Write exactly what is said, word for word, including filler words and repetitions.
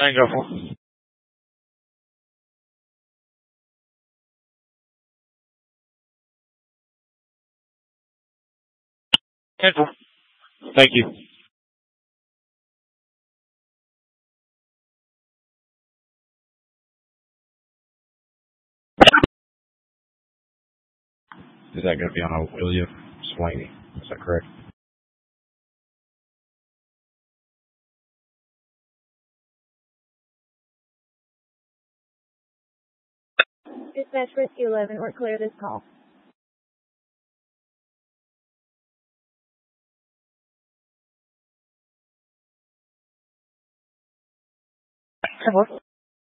Tango four. ten four. Thank you. Is that going to be on a William Swaney? Is that correct? Dispatch Rescue eleven, we're clear this call. ten four.